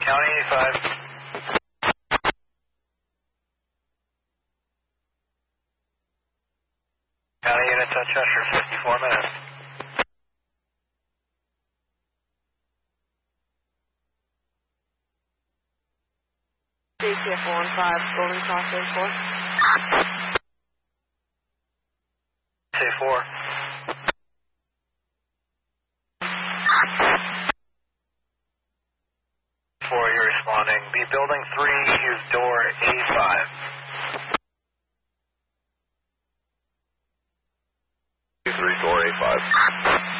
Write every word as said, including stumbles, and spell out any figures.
County eighty-five. County units at Cheshire, fifty-four minutes. C T F one five, Golden Cross A four. A four. Four, you're responding. Be building three, use door A five. three, door A five.